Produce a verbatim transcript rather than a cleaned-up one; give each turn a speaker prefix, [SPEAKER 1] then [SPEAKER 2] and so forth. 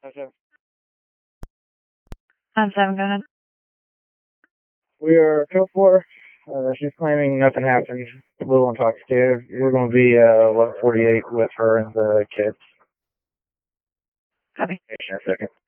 [SPEAKER 1] Okay.
[SPEAKER 2] I'm seven, go ahead.
[SPEAKER 1] We are code four. Uh, she's claiming nothing happened. A little intoxicated. We're going to be uh, eleven forty-eight with her and the kids.
[SPEAKER 2] Copy.
[SPEAKER 1] In a second.